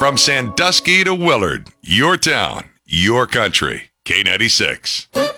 From Sandusky to Willard, your town, your country. K96.